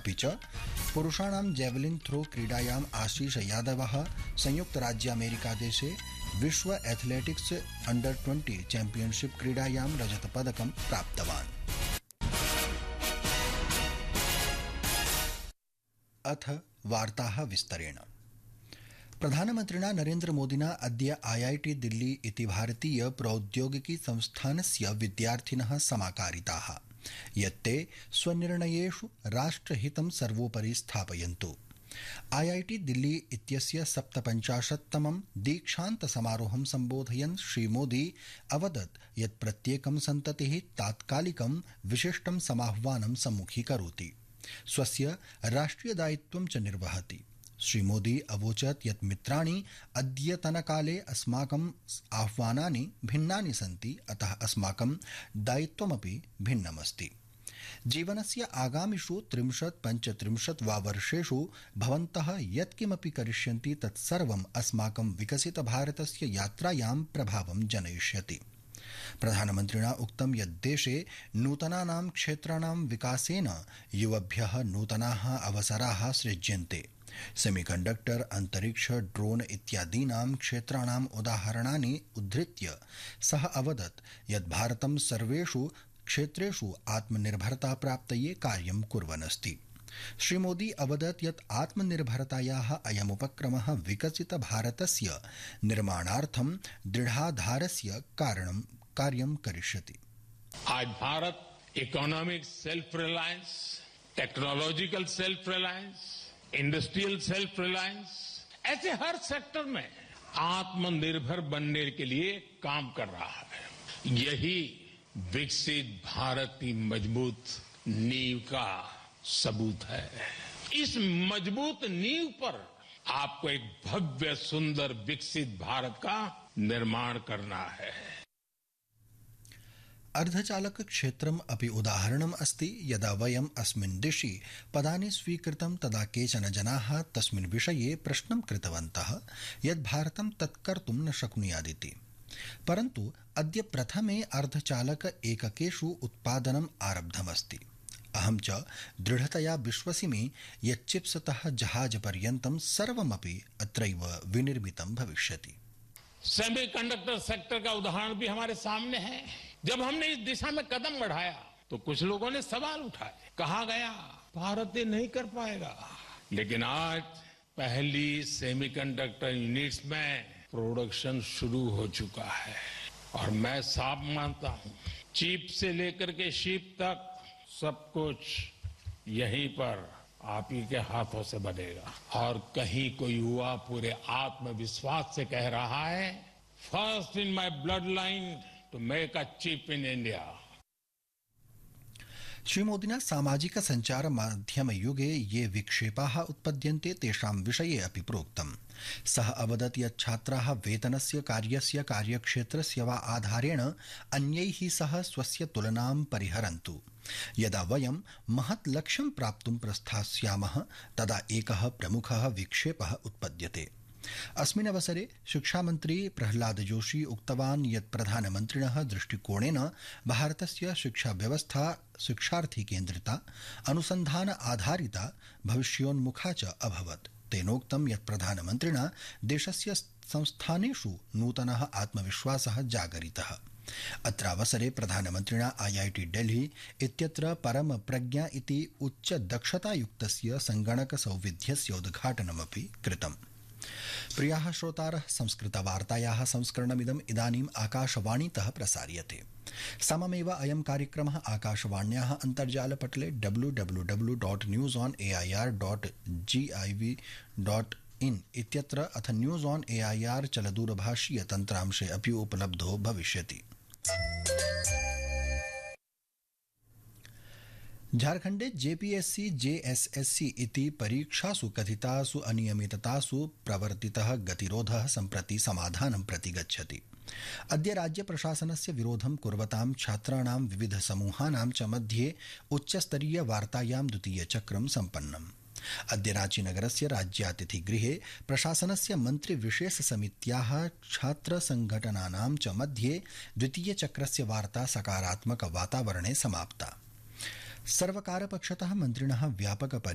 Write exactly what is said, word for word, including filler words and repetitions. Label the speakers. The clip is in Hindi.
Speaker 1: अपि च पुरुषाणां जैवलिन थ्रो क्रीडायाम् आशीष यादवः संयुक्तराज्यामेरिकादेशे विश्व एथलेटिक्स अंडर ट्वेंटी चैंपियनशिप क्रीडायां रजतपदकं प्राप्तवान्। अथ वार्ताः विस्तरेण। प्रधानमन्त्रिणा नरेन्द्र मोदिना अद्य आईआईटी दिल्ली इति भारतीय प्रौद्योगिकी संस्थानस्य विद्यार्थिनः समाकारिताः यत्ते स्वनिर्णयेषु राष्ट्रहितं सर्वोपरि स्थापयन्तु। आईआईटी दिल्ली इत्यस्य सप्तपञ्चाशत्तमं दीक्षान्त समारोहं सम्बोधयन् श्रीमोदी अवदत् यत् प्रत्येकं सन्ततिः तात्कालिकं विशिष्टं समाह्वानं सम्मुखीकरोति, स्वस्य राष्ट्रियदायित्वं च निर्वहति। श्रीमोदी अवोचत् यत् मित्राणि अद्यतनकाले अस्माकम् आह्वानानि भिन्नानि सन्ति, अतः अस्माकं दायित्वमपि भिन्नमस्ति। जीवनस्य आगामिषु त्रिंशत् पञ्चत्रिंशत् वा वर्षेषु भवन्तः यत्किमपि करिष्यन्ति तत्सर्वम् अस्माकं विकसित भारतस्य यात्रायां प्रभावं जनयिष्यति। प्रधानमन्त्रिणा उक्तं यत् देशे नूतनानां क्षेत्राणां विकासेन युवभ्यः नूतनाः अवसराः सृज्यन्ते। सेमीकण्डक्टर, अंतरिक्ष, ड्रोन इत्यादीनां क्षेत्राणाम् उदाहरणानि उद्धृत्य सः अवदत् यत् भारतं सर्वेषु क्षेत्रेषु आत्मनिर्भरता प्राप्तये कार्यं कुर्वन् अस्ति। श्रीमोदी अवदत् यत् आत्मनिर्भरतायाः अयमुपक्रमः विकसित भारतस्य निर्माणार्थं दृढाधारस्य कारणं कार्यं करिष्यति।
Speaker 2: आज Bharat economic self reliance, technological self reliance, industrial self reliance, ऐसे हर सेक्टर में आत्मनिर्भर बनने के लिए काम कर रहा है। यही विकसित भारत की मजबूत नींव का सबूत है। इस मजबूत नींव पर आपको एक भव्य सुंदर विकसित भारत का निर्माण करना है।
Speaker 1: अर्धचालक क्षेत्रम् अपि उदाहरणम् अस्ति। यदा वयम् अस्मिन् दिशि पदानि स्वीकृतं तदा केचन जनाः तस्मिन् विषये प्रश्नं कृतवन्तः यत् भारतं तत् कर्तुं न शक्नुयादिति, परन्तु अद्य प्रथमे अर्धचालक एककेषु उत्पादनम् आरब्धमस्ति। अहं च दृढतया विश्वसिमि यत् चिप्स्तः जहाजपर्यन्तं सर्वमपि अत्रैव विनिर्मितं भविष्यति।
Speaker 2: सेमीकंडक्टर सेक्टर का उदाहरण भी हमारे सामने है। जब हमने इस दिशा में कदम बढ़ाया तो कुछ लोगों ने सवाल उठाए, कहा गया भारत ये नहीं कर पाएगा, लेकिन आज पहली सेमीकंडक्टर यूनिट्स में प्रोडक्शन शुरू हो चुका है और मैं साफ मानता हूं चिप से लेकर के शिप तक सब कुछ यहीं पर आप ही के हाथों से बनेगा। और कहीं कोई युवा पूरे आत्मविश्वास से कह रहा है, first in my blood line to make a chip in India.
Speaker 1: श्रीमोदिना सामाजिक संचार माध्यम युगे ये विक्षेपाः उत्पद्यन्ते तेषां विषये अपि प्रोक्तम्। सः अवदत् यत् छात्राः वेतनस्य, कार्यस्य, कार्यक्षेत्रस्य वा आधारेण अन्यैः सह स्वस्य तुलनां परिहरन्तु। यदा वयं महत् लक्ष्यं प्राप्तुं प्रस्थास्यामः तदा एकः प्रमुखः विक्षेपः उत्पद्यते। अस्मिन् अवसरे शिक्षामन्त्री प्रह्लाद जोशी उक्तवान् यत् प्रधानमन्त्रिणः दृष्टिकोणेन भारतस्य शिक्षा व्यवस्था शिक्षार्थी केन्द्रिता, अनुसन्धान आधारिता, भविष्योन्मुखा च अभवत्। तेनोक्तं यत् प्रधानमन्त्रिणा देशस्य संस्थानेषु नूतनः आत्मविश्वासः जागरितः। अत्रावसरे प्रधानमन्त्रिणा आईआईटी दिल्ली इत्यत्र परम प्रज्ञा इति उच्च दक्षतायुक्तस्य संगणक सौविध्यस्य उद्घाटनमपि कृतम्। प्रियाः श्रोतारः, संस्कृतवार्तायाः संस्करणमिदम् इदानीम् आकाशवाणीतः प्रसार्यते। सममेव अयं कार्यक्रमः आकाशवाण्याः अन्तर्जालपटले W W W dot news on A I R dot G I V dot in इत्यत्र अथ news on A I R चलदूरभाषीय तन्त्रांशे अपि उपलब्धो भविष्यति। झारखण्डे जेपीएससी जेएसएससी इति परीक्षासु कथितासु अनियमिततासु प्रवर्तितः गतिरोधः सम्प्रति समाधानं प्रति गच्छति। अद्य राज्य प्रशासनस्य विरोधं कुर्वतां छात्राणां विविध समूहानां च मध्ये उच्चस्तरीय वार्तायां द्वितीयचक्रं सम्पन्नम्। अद्य रांचीनगरस्य राज्यातिथिगृहे प्रशासनस्य मन्त्रिविशेषसमित्याः छात्रसंघटनानां च मध्ये द्वितीयचक्रस्य वार्ता सकारात्मक वातावरणे समाप्ता। सर्वकारपक्षतः मन्त्रिणः व्यापक